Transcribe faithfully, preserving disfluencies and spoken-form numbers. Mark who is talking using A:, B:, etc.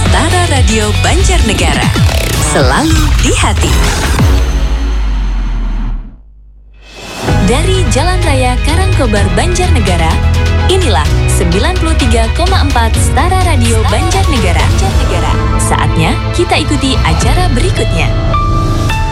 A: Setara Radio Banjarnegara, selalu di hati. Dari Jalan Raya Karangkobar, Banjarnegara, inilah sembilan puluh tiga koma empat Setara Radio Banjarnegara. Saatnya kita ikuti